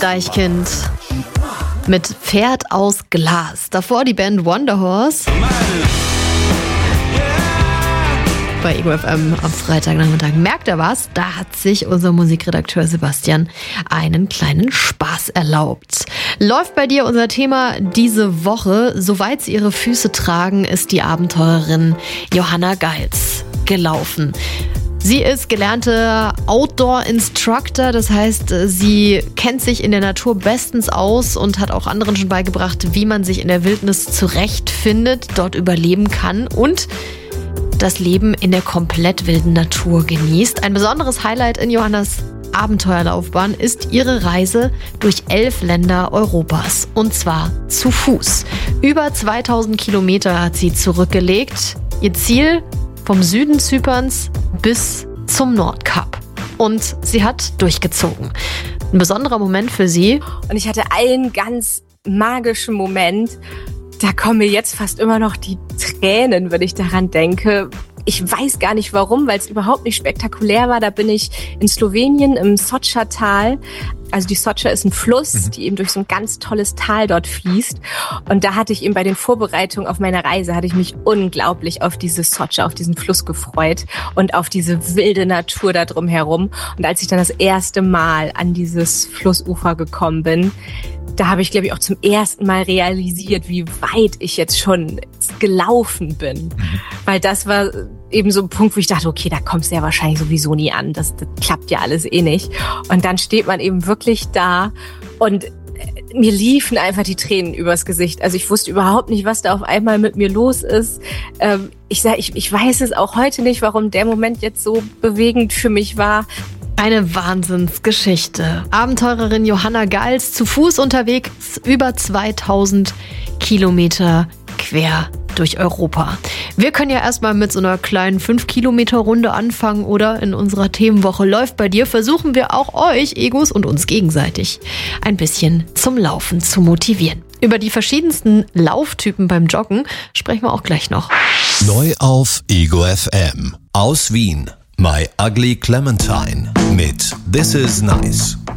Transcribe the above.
Deichkind mit Pferd aus Glas. Davor die Band Wonderhorse. Bei Ego FM am Freitagnachmittag. Merkt ihr was? Da hat sich unser Musikredakteur Sebastian einen kleinen Spaß erlaubt. Läuft bei dir unser Thema diese Woche. Soweit sie ihre Füße tragen, ist die Abenteurerin Johanna Geils gelaufen. Sie ist gelernte Outdoor-Instructor, das heißt, sie kennt sich in der Natur bestens aus und hat auch anderen schon beigebracht, wie man sich in der Wildnis zurechtfindet, dort überleben kann und das Leben in der komplett wilden Natur genießt. Ein besonderes Highlight in Johannas Abenteuerlaufbahn ist ihre Reise durch 11 Länder Europas und zwar zu Fuß. Über 2000 Kilometer hat sie zurückgelegt. Ihr Ziel vom Süden Zyperns bis zum Nordkap. Und sie hat durchgezogen. Ein besonderer Moment für sie. Und ich hatte einen ganz magischen Moment. Da kommen mir jetzt fast immer noch die Tränen, wenn ich daran denke. Ich weiß gar nicht warum, weil es überhaupt nicht spektakulär war. Da bin ich in Slowenien im Soča-Tal. Also die Soča ist ein Fluss, die eben durch so ein ganz tolles Tal dort fließt. Und da hatte ich eben bei den Vorbereitungen auf meine Reise, hatte ich mich unglaublich auf dieses Soča, auf diesen Fluss gefreut und auf diese wilde Natur da drumherum. Und als ich dann das erste Mal an dieses Flussufer gekommen bin, da habe ich, glaube ich, auch zum ersten Mal realisiert, wie weit ich jetzt schon gelaufen bin. Weil das war eben so ein Punkt, wo ich dachte, okay, da kommst du ja wahrscheinlich sowieso nie an. Das klappt ja alles eh nicht. Und dann steht man eben wirklich da und mir liefen einfach die Tränen übers Gesicht. Also ich wusste überhaupt nicht, was da auf einmal mit mir los ist. Ich weiß es auch heute nicht, warum der Moment jetzt so bewegend für mich war. Eine Wahnsinnsgeschichte. Abenteurerin Johanna Geils zu Fuß unterwegs über 2000 Kilometer quer durch Europa. Wir können ja erstmal mit so einer kleinen 5-Kilometer-Runde anfangen oder in unserer Themenwoche Läuft bei dir versuchen wir auch euch, Egos und uns gegenseitig, ein bisschen zum Laufen zu motivieren. Über die verschiedensten Lauftypen beim Joggen sprechen wir auch gleich noch. Neu auf Ego FM. Aus Wien. My Ugly Clementine mit This Is Nice.